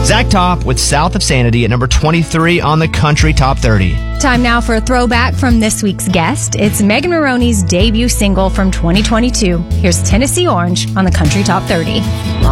Zach Top with South of Sanity at number 23 on the Country Top 30. Time now for a throwback from this week's guest. It's Megan Maroney's debut single from 2022. Here's Tennessee Orange on the Country Top 30.